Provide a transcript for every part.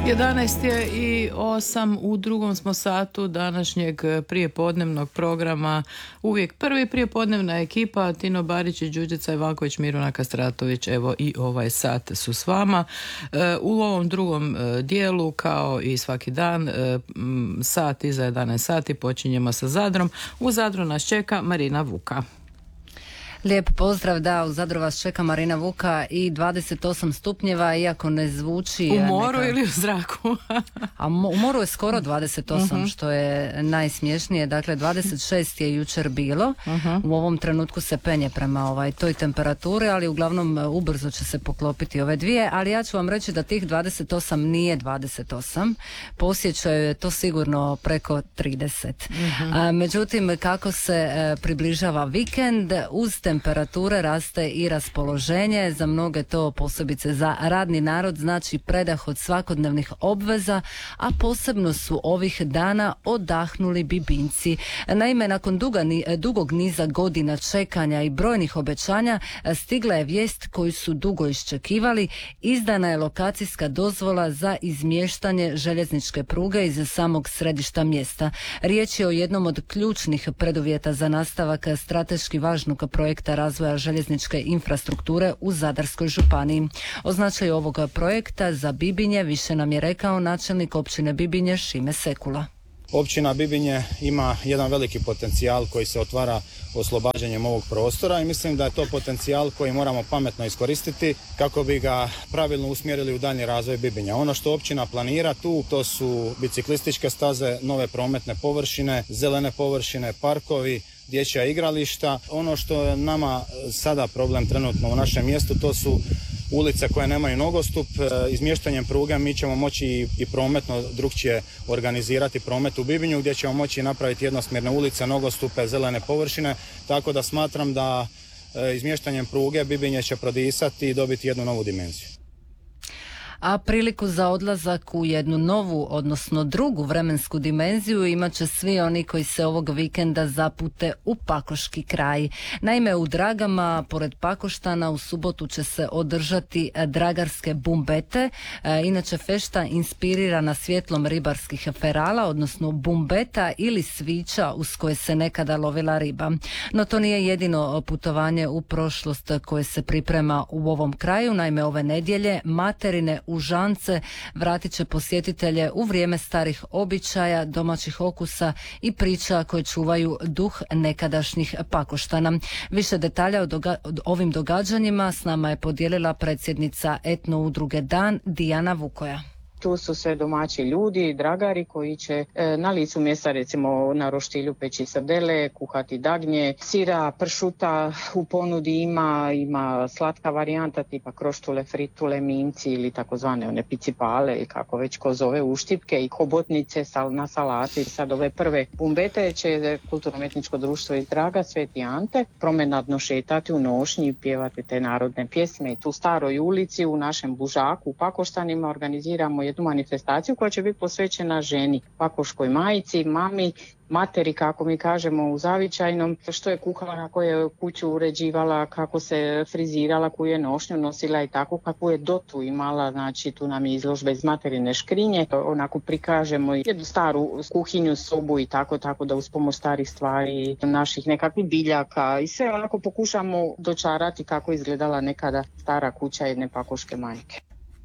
11 je i 8 u drugom smo satu današnjeg prijepodnevnog programa. Uvijek prvi prijepodnevna ekipa, Tino Barić i Đurđica Ivanković, Miruna Kastratović, evo i ovaj sat su s vama. U ovom drugom dijelu, kao i svaki dan, sat iza 11 sati, počinjemo sa Zadrom. U Zadru nas čeka Marina Vuka. Lijep pozdrav, da, u Zadru vas čeka Marina Vuka i 28 stupnjeva, iako ne zvuči... U moru ili u zraku? A u moru je skoro 28, što je najsmješnije. Dakle, 26 je jučer bilo. U ovom trenutku se penje prema toj temperaturi, ali uglavnom ubrzo će se poklopiti ove dvije. Ali ja ću vam reći da tih 28 nije 28. Posjećaju je to sigurno preko 30. Međutim, kako se približava vikend, uz temperature raste i raspoloženje. Za mnoge to, posebice za radni narod, znači predah od svakodnevnih obveza, a posebno su ovih dana odahnuli bibinjci. Naime, nakon dugog niza godina čekanja i brojnih obećanja, stigla je vijest koju su dugo iščekivali. Izdana je lokacijska dozvola za izmještanje željezničke pruge iz samog središta mjesta. Riječ je o jednom od ključnih preduvjeta za nastavak strateški važnog projekta razvoja željezničke infrastrukture u Zadarskoj županiji. O značaju ovog projekta za Bibinje više nam je rekao načelnik općine Bibinje Šime Sekula. Općina Bibinje ima jedan veliki potencijal koji se otvara oslobađanjem ovog prostora i mislim da je to potencijal koji moramo pametno iskoristiti kako bi ga pravilno usmjerili u daljnji razvoj Bibinja. Ono što općina planira tu, to su biciklističke staze, nove prometne površine, zelene površine, parkovi, dječja igrališta. Ono što je nama sada problem trenutno u našem mjestu, to su ulice koje nemaju nogostup. Izmještanjem pruge mi ćemo moći i prometno drukčije organizirati promet u Bibinju, gdje ćemo moći napraviti jednosmjerne ulice, nogostupe, zelene površine, tako da smatram da izmještanjem pruge Bibinje će prodisati i dobiti jednu novu dimenziju. A priliku za odlazak u jednu novu, odnosno drugu vremensku dimenziju imat će svi oni koji se ovog vikenda zapute u Pakoški kraj. Naime, u Dragama, pored Pakoštana, u subotu će se održati dragarske bumbete, inače fešta inspirirana svjetlom ribarskih ferala, odnosno bumbeta ili svića uz koje se nekada lovila riba. No to nije jedino putovanje u prošlost koje se priprema u ovom kraju. Naime, ove nedjelje materine užance vratit će posjetitelje u vrijeme starih običaja, domaćih okusa i priča koje čuvaju duh nekadašnjih Pakoštana. Više detalja o ovim događanjima s nama je podijelila predsjednica etno udruge Dan Dijana Vukoja. Tu su sve domaći ljudi, dragari koji će na licu mjesta, recimo na roštilju, peći srdele, kuhati dagnje, sira, pršuta u ponudi ima slatka varijanta tipa kroštule, fritule, mimci ili takozvane one picipale ili kako već ko zove, uštipke i hobotnice na salati. Sad ove prve bumbete će Kulturno-umjetničko društvo iz Draga Sveti Ante promenadno šetati u nošnji i pjevati te narodne pjesme. I tu staroj ulici u našem Bužaku u Pakoštanima organiziramo jednu manifestaciju koja će biti posvećena ženi, pakoškoj majici, mami, materi, kako mi kažemo u zavičajnom, što je kuhala, kako je kuću uređivala, kako se frizirala, koju je nošnju nosila i tako, kako je dotu imala. Znači tu nam je izložba iz materine škrinje, onako prikažemo jednu staru kuhinju, sobu i tako da uz pomoć starih stvari, naših nekakvih biljaka i sve onako pokušamo dočarati kako izgledala nekada stara kuća jedne pakoške majke.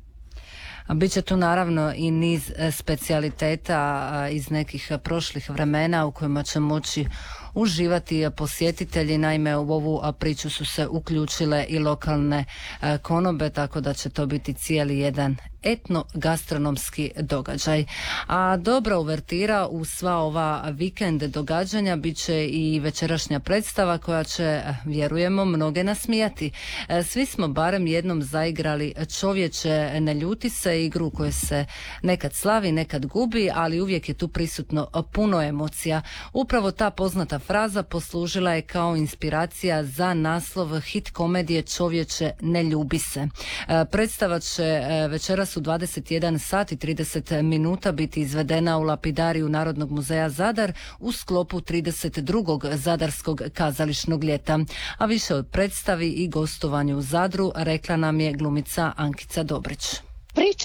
Biće tu naravno i niz specijaliteta iz nekih prošlih vremena u kojima će moći uživati posjetitelji. Naime, u ovu priču su se uključile i lokalne konobe, tako da će to biti cijeli jedan etno-gastronomski događaj. A dobra uvertira u sva ova vikend događanja bit će i večerašnja predstava koja će, vjerujemo, mnoge nasmijati. Svi smo barem jednom zaigrali Čovječe, ne ljuti se, igru koju se nekad slavi, nekad gubi, ali uvijek je tu prisutno puno emocija. Upravo ta poznata fraza poslužila je kao inspiracija za naslov hit komedije Čovječe, ne ljubi se. Predstava će večeras u 21 sat i 30 minuta biti izvedena u lapidariju Narodnog muzeja Zadar u sklopu 32. Zadarskog kazališnog ljeta. A više od predstavi i gostovanju u Zadru rekla nam je glumica Ankica Dobrić. Priča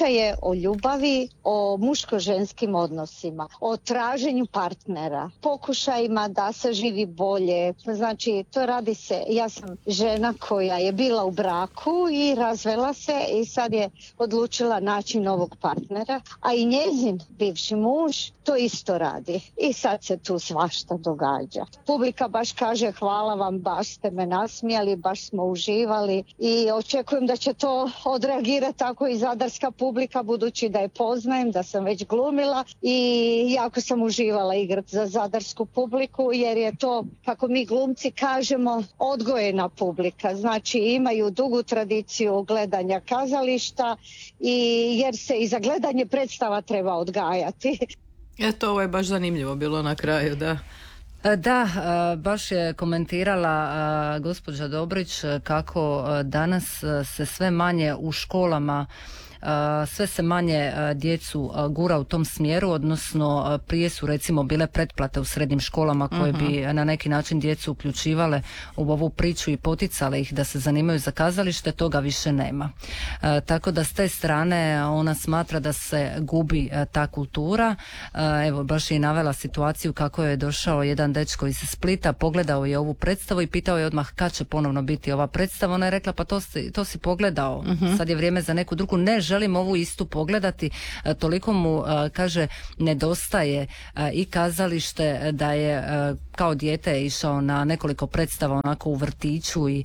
Priča je o ljubavi, o muško-ženskim odnosima, o traženju partnera, pokušajima da se živi bolje. Znači, to radi se, ja sam žena koja je bila u braku i razvela se i sad je odlučila naći novog partnera, a i njezin bivši muž to isto radi. I sad se tu svašta događa. Publika baš kaže hvala vam, baš ste me nasmijali, baš smo uživali i očekujem da će to odreagirati tako i zadarska publika, budući da je poznajem, da sam već glumila i jako sam uživala igrati za zadarsku publiku, jer je to, kako mi glumci kažemo, odgojena publika. Znači imaju dugu tradiciju gledanja kazališta i jer se i za gledanje predstava treba odgajati. Eto, ovo je baš zanimljivo bilo na kraju, da. Da, baš je komentirala gospođa Dobrić kako danas se sve manje u školama sve se manje djecu gura u tom smjeru, odnosno prije su recimo bile pretplate u srednjim školama koje bi na neki način djecu uključivale u ovu priču i poticale ih da se zanimaju za kazalište, toga više nema. Tako da s te strane ona smatra da se gubi ta kultura. Evo, baš je i navela situaciju kako je došao jedan dečko iz Splita, pogledao je ovu predstavu i pitao je odmah kad će ponovno biti ova predstava. Ona je rekla pa to si pogledao, sad je vrijeme za neku drugu, ne želim ovu istu pogledati, toliko mu kaže nedostaje i kazalište, da je kao dijete išao na nekoliko predstava onako u vrtiću i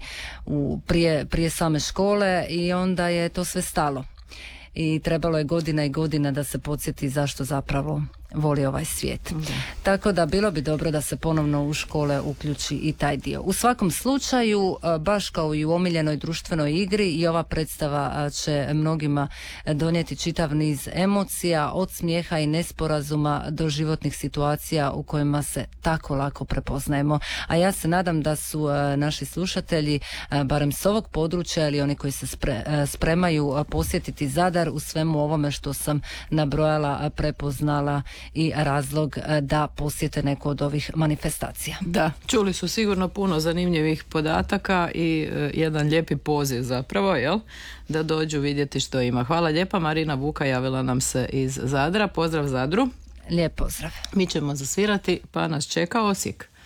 prije same škole i onda je to sve stalo i trebalo je godina i godina da se podsjeti zašto zapravo voli ovaj svijet. Tako da bilo bi dobro da se ponovno u škole uključi i taj dio. U svakom slučaju, baš kao i u omiljenoj društvenoj igri, i ova predstava će mnogima donijeti čitav niz emocija, od smijeha i nesporazuma do životnih situacija u kojima se tako lako prepoznajemo. A ja se nadam da su naši slušatelji, barem s ovog područja ili oni koji se spremaju posjetiti Zadar, u svemu ovome što sam nabrojala prepoznala i razlog da posjete neku od ovih manifestacija. Da, čuli su sigurno puno zanimljivih podataka i jedan lijepi poziv zapravo, jel? Da dođu vidjeti što ima. Hvala lijepa, Marina Vuka javila nam se iz Zadra. Pozdrav Zadru. Lijep pozdrav. Mi ćemo zasvirati, pa nas čeka Osijek.